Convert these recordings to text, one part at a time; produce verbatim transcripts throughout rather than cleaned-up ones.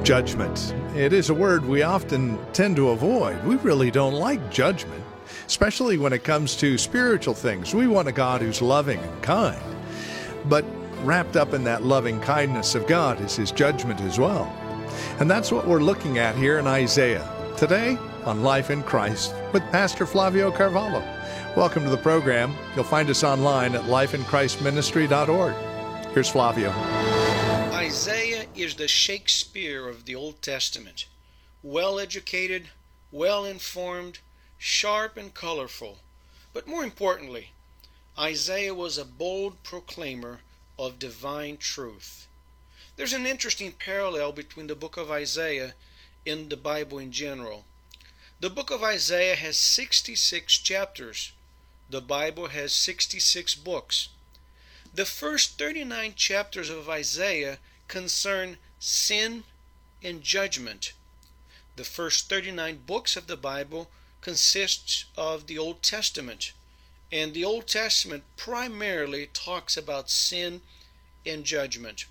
Judgment. It is a word we often tend to avoid. We really don't like judgment, especially when it comes to spiritual things. We want a God who's loving and kind. But wrapped up in that loving kindness of God is His judgment as well. And that's what we're looking at here in Isaiah today on Life in Christ with Pastor Flavio Carvalho. Welcome to the program. You'll find us online at life in christ ministry dot org. Here's Flavio. Isaiah is the Shakespeare of the Old Testament. Well-educated, well-informed, sharp and colorful. But more importantly, Isaiah was a bold proclaimer of divine truth. There's an interesting parallel between the book of Isaiah and the Bible in general. The book of Isaiah has sixty-six chapters. The Bible has sixty-six books. The first thirty-nine chapters of Isaiah concern sin and judgment. The first thirty-nine books of the Bible consist of the Old Testament, and the Old Testament primarily talks about sin and judgment.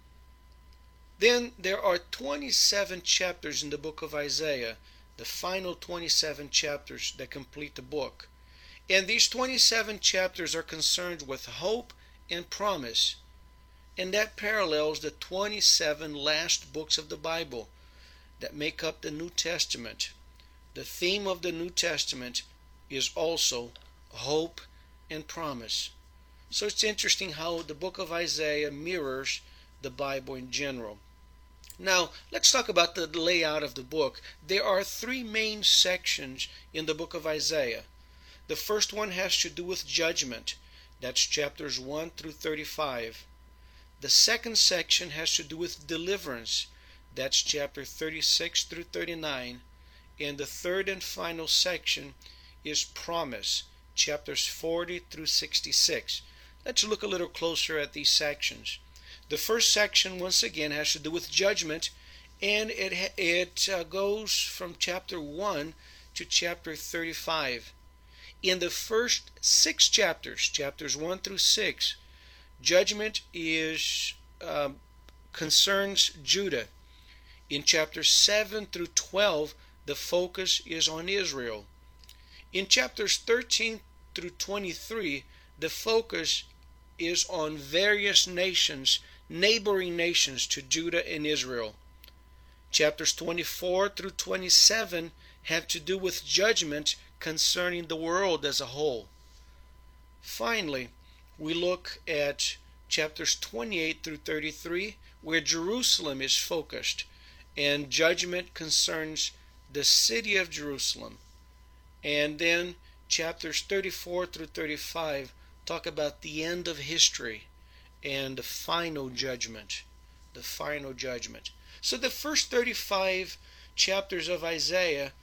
Then there are twenty-seven chapters in the book of Isaiah, the final twenty-seven chapters that complete the book. And these twenty-seven chapters are concerned with hope and promise. And that parallels the twenty-seven last books of the Bible that make up the New Testament. The theme of the New Testament is also hope and promise. So it's interesting how the book of Isaiah mirrors the Bible in general. Now, let's talk about the layout of the book. There are three main sections in the book of Isaiah. The first one has to do with judgment. That's chapters one through thirty-five. The second section has to do with deliverance. That's chapter thirty-six through thirty-nine. And the third and final section is promise, chapters forty through sixty-six. Let's look a little closer at these sections. The first section, once again, has to do with judgment, and it, it uh, goes from chapter one to chapter thirty-five. In the first six chapters, chapters one through six, judgment is uh, concerns Judah. In chapters seven through twelve, the focus is on Israel. In chapters thirteen through twenty-three, the focus is on various nations, neighboring nations to Judah and Israel. Chapters twenty-four through twenty-seven have to do with judgment concerning the world as a whole. Finally, we look at chapters twenty-eight through thirty-three, where Jerusalem is focused, and judgment concerns the city of Jerusalem. And then chapters thirty-four through thirty-five talk about the end of history and the final judgment. The final judgment. So the first thirty-five chapters of Isaiah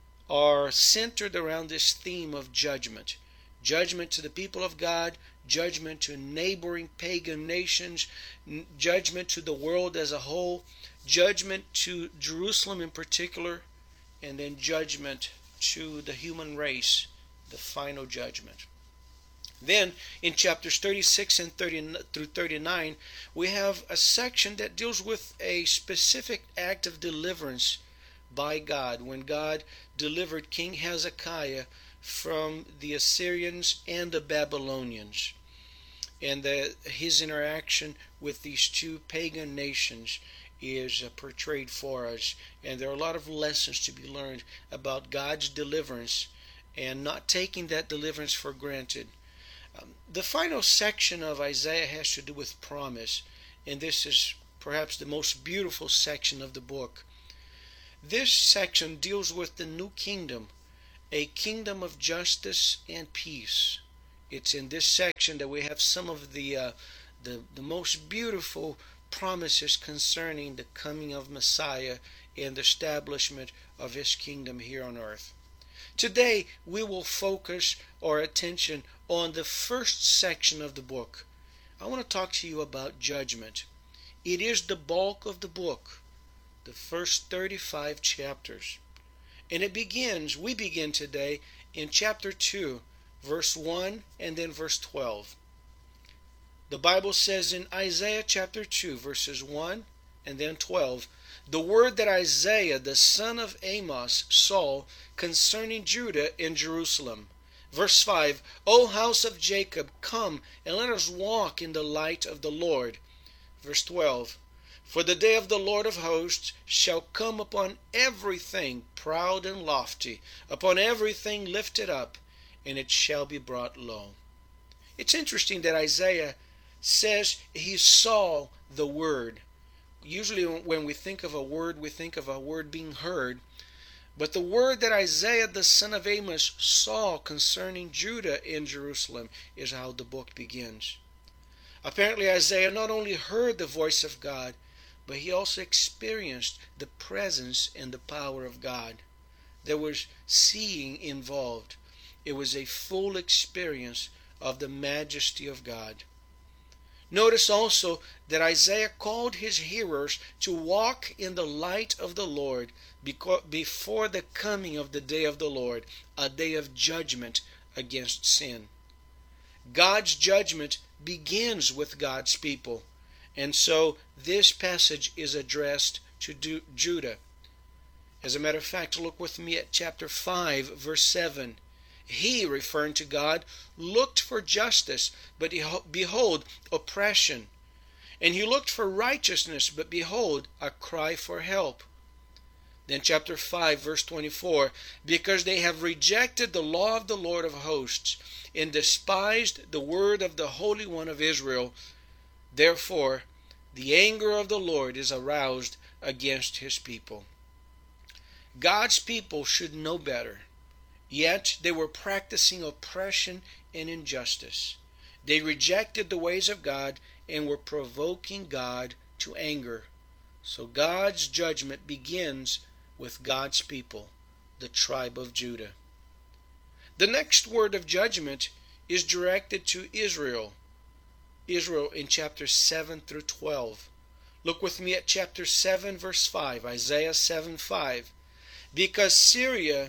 are centered around this theme of judgment. Judgment to the people of God, judgment to neighboring pagan nations, judgment to the world as a whole, judgment to Jerusalem in particular, and then judgment to the human race, the final judgment. Then, in chapters thirty-six and thirty through thirty-nine, we have a section that deals with a specific act of deliverance by God, when God delivered King Hezekiah from the Assyrians and the Babylonians, and the, his interaction with these two pagan nations is uh, portrayed for us. And there are a lot of lessons to be learned about God's deliverance and not taking that deliverance for granted. Um, the final section of Isaiah has to do with promise, and this is perhaps the most beautiful section of the book. This section deals with the new kingdom, a kingdom of justice and peace. It's in this section that we have some of the uh, the, the most beautiful promises concerning the coming of Messiah and the establishment of His kingdom here on earth. Today we will focus our attention on the first section of the book. I want to talk to you about judgment. It is the bulk of the book, the first thirty-five chapters. And it begins, we begin today in chapter two, verse one and then verse twelve. The Bible says in Isaiah chapter two, verses one and then twelve, the word that Isaiah the son of Amos saw concerning Judah and Jerusalem. Verse five, O house of Jacob, come and let us walk in the light of the Lord. Verse twelve, for the day of the Lord of hosts shall come upon everything proud and lofty, upon everything lifted up, and it shall be brought low. It's interesting that Isaiah says he saw the word. Usually when we think of a word, we think of a word being heard. But the word that Isaiah the son of Amos saw concerning Judah and Jerusalem is how the book begins. Apparently Isaiah not only heard the voice of God, but he also experienced the presence and the power of God. There was seeing involved. It was a full experience of the majesty of God. Notice also that Isaiah called his hearers to walk in the light of the Lord before the coming of the day of the Lord, a day of judgment against sin. God's judgment begins with God's people, and so this passage is addressed to Judah. As a matter of fact, look with me at chapter five, verse seven. He, referring to God, looked for justice, but behold, oppression. And he looked for righteousness, but behold, a cry for help. Then chapter five, verse twenty-four, because they have rejected the law of the Lord of hosts, and despised the word of the Holy One of Israel, therefore the anger of the Lord is aroused against his people. God's people should know better. Yet they were practicing oppression and injustice. They rejected the ways of God and were provoking God to anger. So God's judgment begins with God's people, the tribe of Judah. The next word of judgment is directed to Israel. Israel in chapters seven through twelve. Look with me at chapter seven, verse five, Isaiah seven five. Because Syria,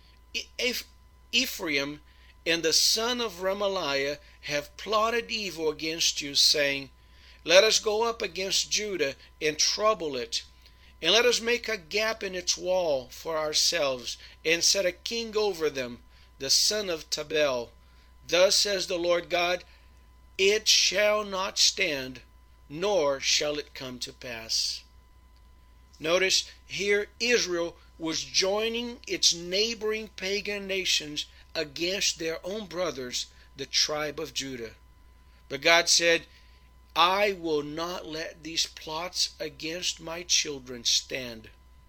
Ephraim, and the son of Remaliah have plotted evil against you, saying, let us go up against Judah and trouble it, and let us make a gap in its wall for ourselves, and set a king over them, the son of Tabel. Thus says the Lord God, it shall not stand, nor shall it come to pass. Notice here Israel was joining its neighboring pagan nations against their own brothers, the tribe of Judah. But God said, I will not let these plots against my children stand.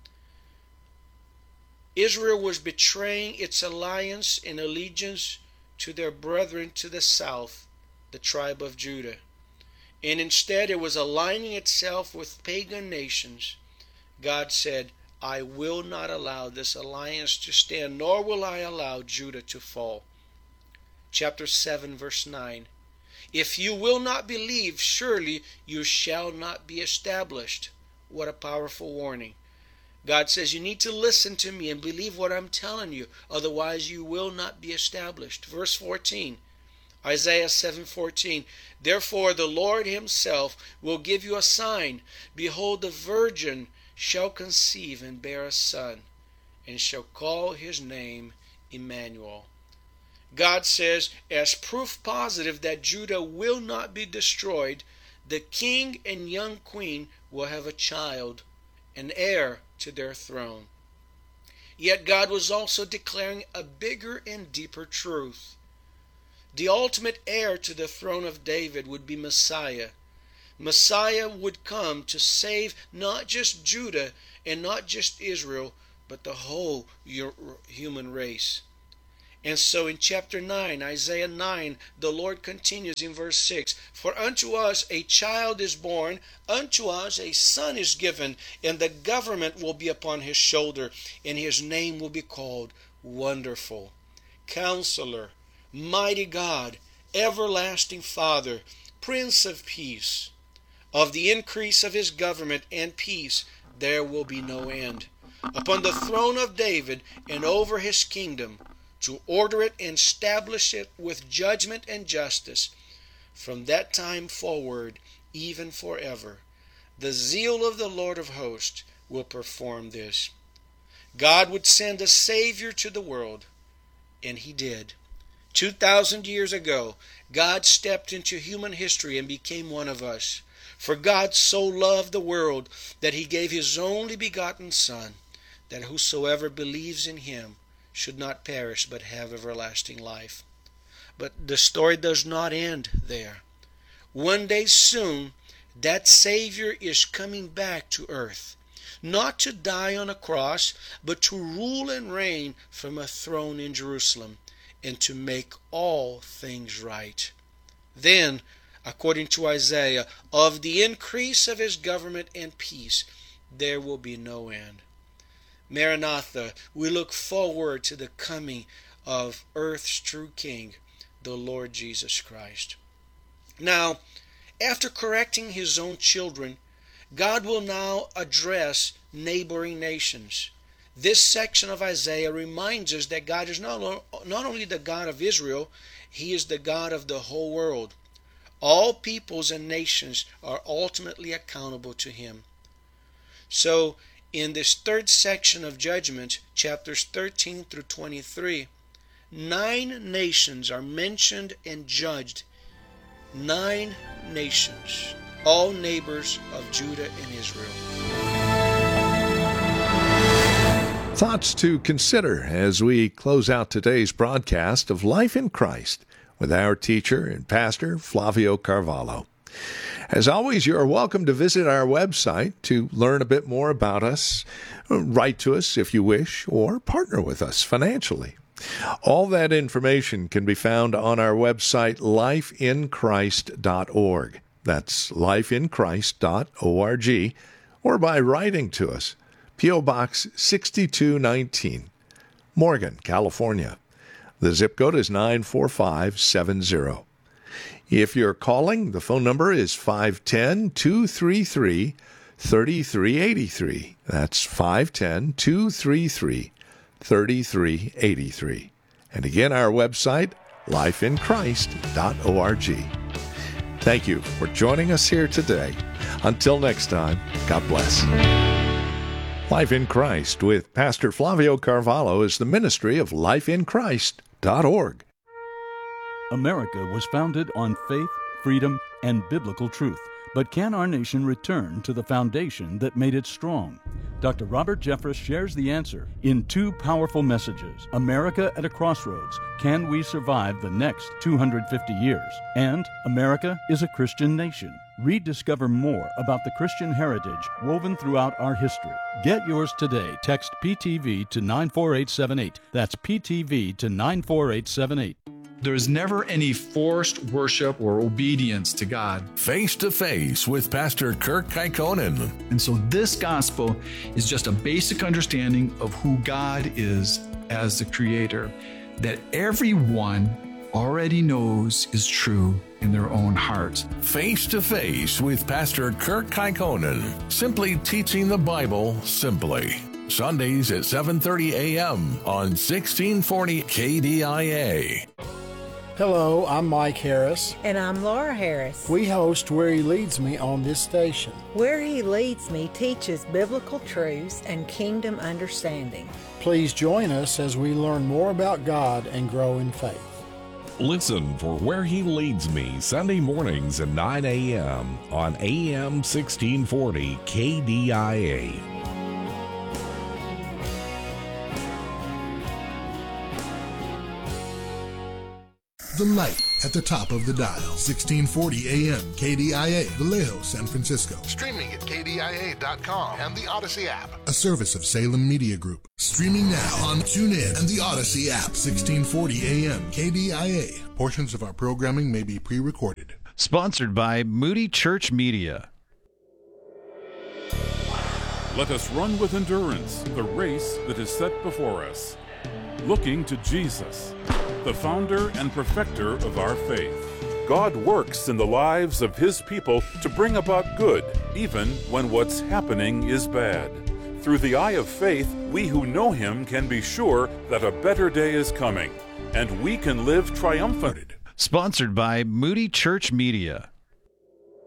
Israel was betraying its alliance and allegiance to their brethren to the south, the tribe of Judah. And instead it was aligning itself with pagan nations. God said, I will not allow this alliance to stand, nor will I allow Judah to fall. Chapter seven, verse nine. If you will not believe, surely you shall not be established. What a powerful warning. God says you need to listen to me and believe what I'm telling you, otherwise you will not be established. Verse fourteen, Isaiah seven fourteen. Therefore the Lord himself will give you a sign. Behold, the virgin shall conceive and bear a son, and shall call his name Emmanuel. God says, as proof positive that Judah will not be destroyed, the king and young queen will have a child, an heir to their throne. Yet God was also declaring a bigger and deeper truth. The ultimate heir to the throne of David would be Messiah. Messiah would come to save not just Judah and not just Israel, but the whole human race. And so in chapter nine, Isaiah nine, the Lord continues in verse six, for unto us a child is born, unto us a son is given, and the government will be upon his shoulder, and his name will be called Wonderful, Counselor, Mighty God, Everlasting Father, Prince of Peace. Of the increase of his government and peace there will be no end, upon the throne of David and over his kingdom, to order it and establish it with judgment and justice from that time forward, even forever. The zeal of the Lord of hosts will perform this. God would send a Savior to the world, and He did. Two thousand years ago, God stepped into human history and became one of us. For God so loved the world that He gave His only begotten Son, that whosoever believes in Him should not perish but have everlasting life. But the story does not end there. One day soon, that Savior is coming back to earth, not to die on a cross, but to rule and reign from a throne in Jerusalem, and to make all things right. Then, according to Isaiah, of the increase of His government and peace, there will be no end. Maranatha, we look forward to the coming of earth's true King, the Lord Jesus Christ. Now, after correcting His own children, God will now address neighboring nations. This section of Isaiah reminds us that God is not, not only the God of Israel, He is the God of the whole world. All peoples and nations are ultimately accountable to Him. So, in this third section of judgment, chapters thirteen through twenty-three, nine nations are mentioned and judged. Nine nations, all neighbors of Judah and Israel. Thoughts to consider as we close out today's broadcast of Life in Christ with our teacher and pastor, Flavio Carvalho. As always, you are welcome to visit our website to learn a bit more about us, write to us if you wish, or partner with us financially. All that information can be found on our website, life in christ dot org. That's life in christ dot org, or by writing to us, P O. Box sixty-two nineteen, Morgan, California. The zip code is nine four five seven zero. If you're calling, the phone number is five one zero, two three three, three three eight three. That's five one zero, two three three, three three eight three. And again, our website, life in christ dot org. Thank you for joining us here today. Until next time, God bless. Life in Christ with Pastor Flavio Carvalho is the ministry of life in christ dot org. America was founded on faith, freedom, and biblical truth. But can our nation return to the foundation that made it strong? Doctor Robert Jeffress shares the answer in two powerful messages. America at a Crossroads. Can we survive the next two hundred fifty years? And America is a Christian nation. Rediscover more about the Christian heritage woven throughout our history. Get yours today. Text P T V to nine four eight seven eight. That's P T V to nine four eight seven eight. There's never any forced worship or obedience to God. Face to Face with Pastor Kirk Kekkonen. And so this gospel is just a basic understanding of who God is as the Creator, that everyone already knows is true in their own heart. Face to Face with Pastor Kirk Kekkonen. Simply teaching the Bible simply. Sundays at seven thirty a.m. on sixteen forty K D I A. Hello, I'm Mike Harris. And I'm Laura Harris. We host Where He Leads Me on this station. Where He Leads Me teaches biblical truths and kingdom understanding. Please join us as we learn more about God and grow in faith. Listen for Where He Leads Me Sunday mornings at nine a.m. on A M sixteen forty K D I A. The light at the top of the dial. sixteen forty A M K D I A, Vallejo, San Francisco. Streaming at K D I A dot com and the Odyssey app. A service of Salem Media Group. Streaming now on TuneIn and the Odyssey app. sixteen forty A M K D I A. Portions of our programming may be pre-recorded. Sponsored by Moody Church Media. Let us run with endurance the race that is set before us, looking to Jesus, the founder and perfecter of our faith. God works in the lives of His people to bring about good, even when what's happening is bad. Through the eye of faith, we who know Him can be sure that a better day is coming, and we can live triumphant. Sponsored by Moody Church Media.